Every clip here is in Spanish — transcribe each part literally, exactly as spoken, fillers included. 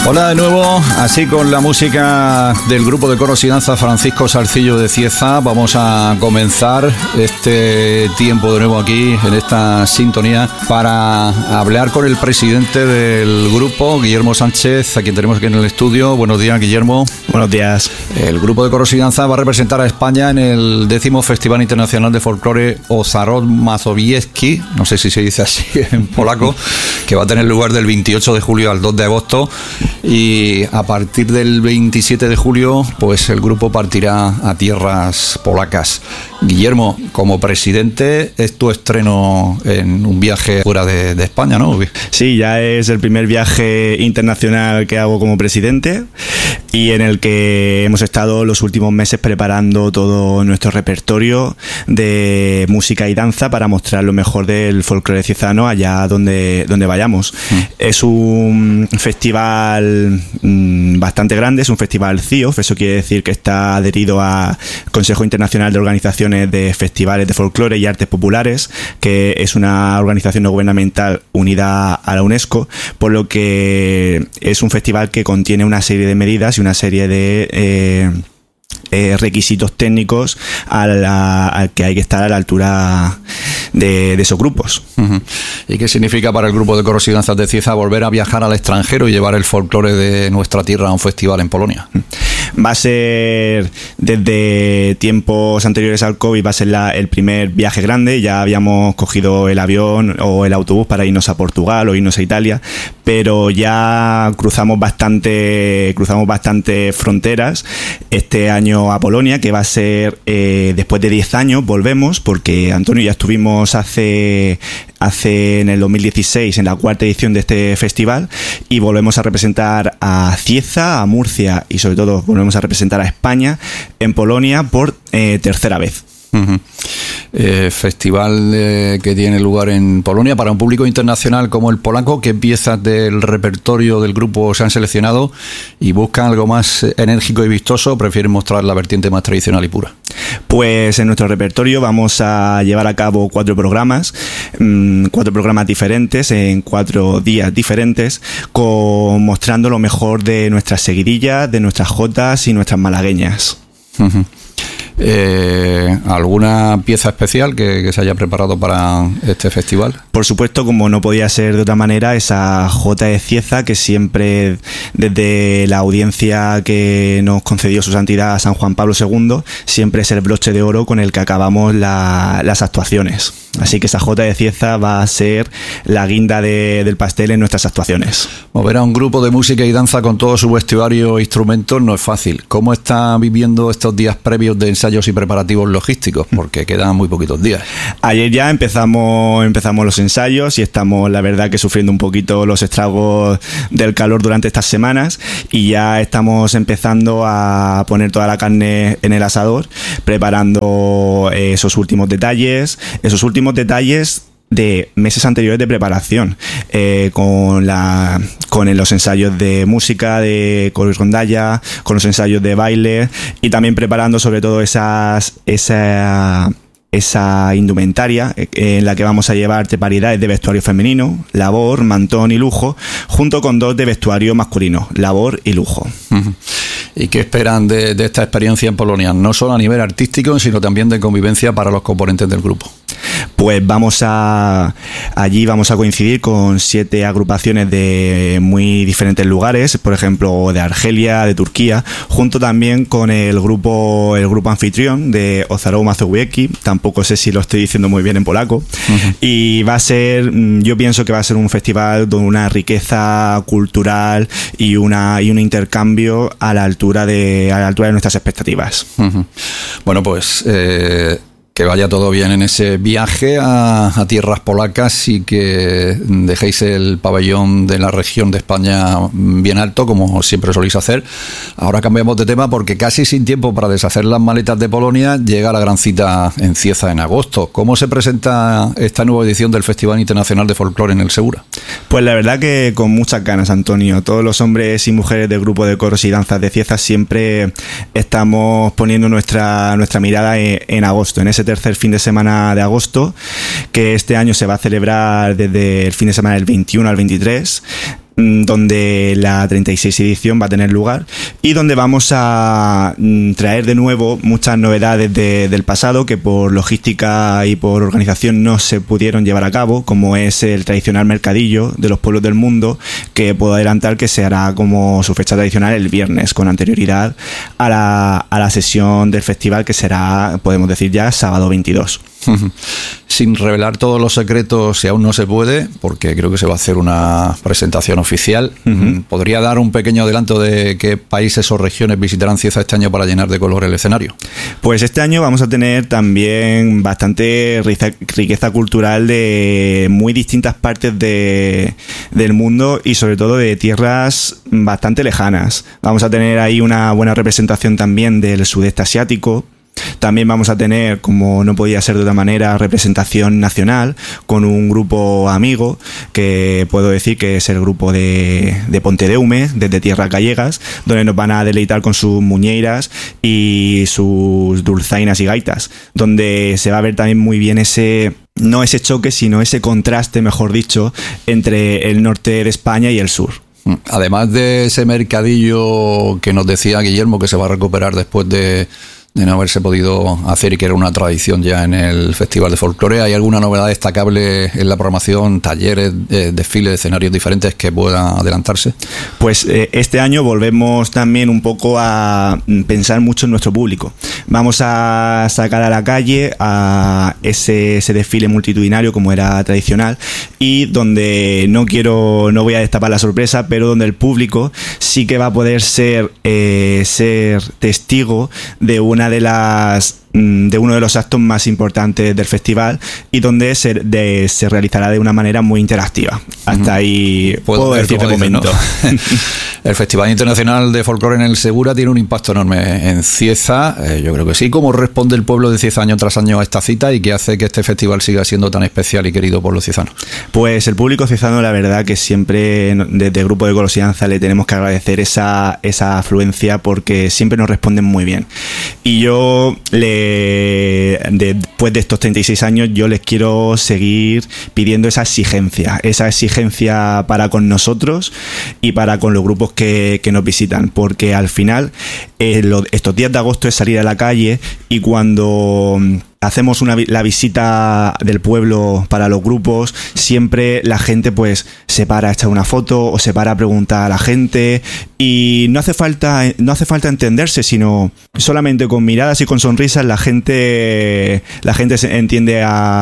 Hola de nuevo, así con la música del grupo de coros y danza Francisco Salcillo de Cieza vamos a comenzar este tiempo de nuevo aquí en esta sintonía para hablar con el presidente del grupo, Guillermo Sánchez, a quien tenemos aquí en el estudio. Buenos días, Guillermo. Buenos días. El grupo de coros y danza va a representar a España en el décimo Festival Internacional de Folclore Ozarod Mazowiecki, no sé si se dice así en polaco, que va a tener lugar del veintiocho de julio al dos de agosto. Y a partir del veintisiete de julio, pues el grupo partirá a tierras polacas. Guillermo, como presidente, es tu estreno en un viaje fuera de, de España, ¿no? Sí, ya es el primer viaje internacional que hago como presidente y en el que hemos estado los últimos meses preparando todo nuestro repertorio de música y danza para mostrar lo mejor del folclore ciezano allá donde, donde vayamos. Mm. Es un festival mmm, bastante grande, es un festival C I O F, eso quiere decir que está adherido al Consejo Internacional de Organizaciones de Festivales de Folclore y Artes Populares, que es una organización no gubernamental unida a la UNESCO, por lo que es un festival que contiene una serie de medidas y una serie de eh, eh, requisitos técnicos a la, a que hay que estar a la altura de, de esos grupos. Uh-huh. ¿Y qué significa para el grupo de coros y danzas de Cieza volver a viajar al extranjero y llevar el folclore de nuestra tierra a un festival en Polonia? Va a ser, desde tiempos anteriores al COVID, va a ser la, el primer viaje grande. Ya habíamos cogido el avión o el autobús para irnos a Portugal o irnos a Italia, pero ya cruzamos bastante, cruzamos bastante fronteras. Este año a Polonia, que va a ser eh, después de diez años, volvemos, porque Antonio, ya estuvimos hace... hace en el dos mil dieciséis en la cuarta edición de este festival y volvemos a representar a Cieza, a Murcia y sobre todo volvemos a representar a España en Polonia por eh, tercera vez. Uh-huh. Eh, festival eh, que tiene lugar en Polonia para un público internacional como el polaco. ¿Qué piezas del repertorio del grupo se han seleccionado y buscan algo más enérgico y vistoso o prefieren mostrar la vertiente más tradicional y pura? Pues en nuestro repertorio vamos a llevar a cabo cuatro programas, mmm, cuatro programas diferentes en cuatro días diferentes, con, mostrando lo mejor de nuestras seguidillas, de nuestras jotas y nuestras malagueñas. Uh-huh. Eh, ¿Alguna pieza especial que, que se haya preparado para este festival? Por supuesto, como no podía ser de otra manera, esa jota de Cieza que siempre, desde la audiencia que nos concedió su santidad San Juan Pablo segundo, siempre es el broche de oro con el que acabamos la, las actuaciones. Así que esa jota de Cieza va a ser la guinda de, del pastel en nuestras actuaciones. Mover a un grupo de música y danza con todo su vestuario e instrumentos no es fácil. ¿Cómo está viviendo estos días previos de ensayos y preparativos logísticos? Porque quedan muy poquitos días. Ayer ya empezamos, empezamos los ensayos y estamos, la verdad, que sufriendo un poquito los estragos del calor durante estas semanas y ya estamos empezando a poner toda la carne en el asador, preparando esos últimos detalles, esos últimos detalles de meses anteriores de preparación, eh, con la con los ensayos de música, de coro y rondalla, con los ensayos de baile y también preparando sobre todo esas esa esa indumentaria en la que vamos a llevar variedades de vestuario femenino, labor, mantón y lujo, junto con dos de vestuario masculino, labor y lujo. Uh-huh. ¿Y qué esperan de, de esta experiencia en Polonia? No solo a nivel artístico, sino también de convivencia para los componentes del grupo. Pues vamos a allí vamos a coincidir con siete agrupaciones de muy diferentes lugares, por ejemplo de Argelia, de Turquía, junto también con el grupo el grupo anfitrión de Ozarod Mazowiecki, tampoco sé si lo estoy diciendo muy bien en polaco. Uh-huh. Y va a ser, yo pienso que va a ser un festival de una riqueza cultural y una y un intercambio a la altura de a la altura de nuestras expectativas. Uh-huh. Bueno, pues eh que vaya todo bien en ese viaje a, a tierras polacas y que dejéis el pabellón de la región de España bien alto, como siempre soléis hacer. Ahora cambiamos de tema porque casi sin tiempo para deshacer las maletas de Polonia llega la gran cita en Cieza en agosto. ¿Cómo se presenta esta nueva edición del Festival Internacional de Folclore en el Segura? Pues la verdad que con muchas ganas, Antonio. Todos los hombres y mujeres del grupo de coros y danzas de Cieza siempre estamos poniendo nuestra, nuestra mirada en, en agosto, en ese tercer fin de semana de agosto, que este año se va a celebrar desde el fin de semana del veintiuno al veintitrés. donde la treinta y seis edición va a tener lugar y donde vamos a traer de nuevo muchas novedades de, del pasado que por logística y por organización no se pudieron llevar a cabo, como es el tradicional mercadillo de los pueblos del mundo, que puedo adelantar que se hará como su fecha tradicional el viernes, con anterioridad a la, a la sesión del festival, que será, podemos decir ya, sábado veintidós. Sin revelar todos los secretos, si aún no se puede, porque creo que se va a hacer una presentación oficial, uh-huh. ¿podría dar un pequeño adelanto de qué países o regiones visitarán Cieza este año para llenar de color el escenario? Pues este año vamos a tener también bastante riqueza cultural de muy distintas partes de, del mundo y sobre todo de tierras bastante lejanas. Vamos a tener ahí una buena representación también del sudeste asiático. También vamos a tener, como no podía ser de otra manera, representación nacional con un grupo amigo que puedo decir que es el grupo de, de Pontedeume, desde Tierras Gallegas, donde nos van a deleitar con sus muñeiras y sus dulzainas y gaitas, donde se va a ver también muy bien ese... no ese choque, sino ese contraste, mejor dicho, entre el norte de España y el sur. Además de ese mercadillo que nos decía Guillermo que se va a recuperar después de... de no haberse podido hacer y que era una tradición ya en el Festival de Folclore, ¿hay alguna novedad destacable en la programación, talleres, eh, desfiles, escenarios diferentes que puedan adelantarse? Pues eh, este año volvemos también un poco a pensar mucho en nuestro público. Vamos a sacar a la calle a ese, ese desfile multitudinario como era tradicional y donde no quiero, no voy a destapar la sorpresa, pero donde el público sí que va a poder ser, eh, ser testigo de una de las de uno de los actos más importantes del festival y donde se, de, se realizará de una manera muy interactiva. Hasta ahí puedo, puedo decir de momento. ¿No? El Festival Internacional de Folclore en el Segura tiene un impacto enorme en Cieza, eh, yo creo que sí. ¿Cómo responde el pueblo de Cieza año tras año a esta cita y qué hace que este festival siga siendo tan especial y querido por los ciezanos? Pues el público ciezano, la verdad que siempre desde el Grupo de Golosianza le tenemos que agradecer esa, esa afluencia porque siempre nos responden muy bien. Y yo le después de estos treinta y seis años yo les quiero seguir pidiendo esa exigencia, esa exigencia para con nosotros y para con los grupos que, que nos visitan, porque al final eh, lo, estos días de agosto es salir a la calle y cuando hacemos una, la visita del pueblo para los grupos, siempre la gente pues se para a echar una foto o se para a preguntar a la gente y no hace falta, no hace falta entenderse, sino solamente con miradas y con sonrisas la gente, la gente se entiende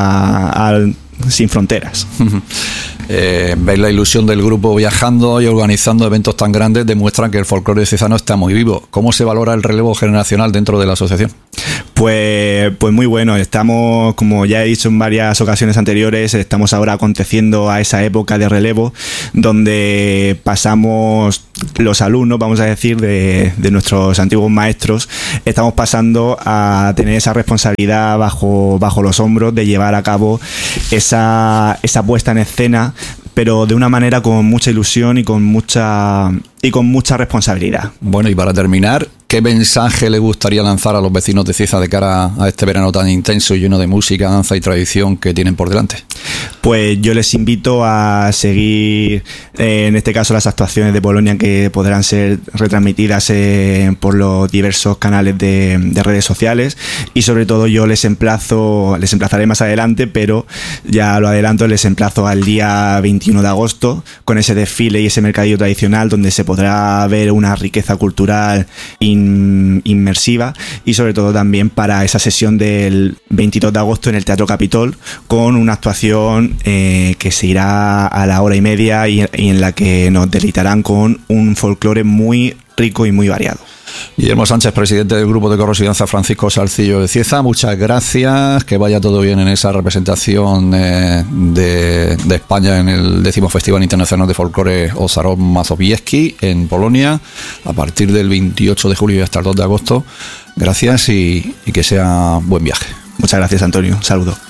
a, a sin fronteras. Eh, veis la ilusión del grupo viajando y organizando eventos tan grandes, demuestran que el folclore ciezano está muy vivo. ¿Cómo se valora el relevo generacional dentro de la asociación? Pues, pues muy bueno, estamos, como ya he dicho en varias ocasiones anteriores, estamos ahora aconteciendo a esa época de relevo donde pasamos los alumnos, vamos a decir, de, de nuestros antiguos maestros, estamos pasando a tener esa responsabilidad bajo, bajo los hombros de llevar a cabo esa, esa puesta en escena, pero de una manera con mucha ilusión y con mucha y con mucha responsabilidad. Bueno, y para terminar, ¿qué mensaje le gustaría lanzar a los vecinos de Cieza de cara a este verano tan intenso y lleno de música, danza y tradición que tienen por delante? Pues yo les invito a seguir, eh, en este caso, las actuaciones de Polonia que podrán ser retransmitidas eh, por los diversos canales de, de redes sociales y sobre todo yo les emplazo, les emplazaré más adelante, pero ya lo adelanto, les emplazo al día veintiuno de agosto con ese desfile y ese mercadillo tradicional donde se podrá ver una riqueza cultural in, inmersiva y sobre todo también para esa sesión del veintidós de agosto en el Teatro Capitol con una actuación eh, que se irá a la hora y media y, y en la que nos deleitarán con un folclore muy rico y muy variado. Guillermo Sánchez, presidente del Grupo de Corros y Danza Francisco Salcillo de Cieza, muchas gracias, que vaya todo bien en esa representación eh, de, de España en el décimo Festival Internacional de Folclore Ozarów Mazowiecki en Polonia, a partir del veintiocho de julio y hasta el dos de agosto. Gracias y, y que sea buen viaje. Muchas gracias, Antonio. Un saludo.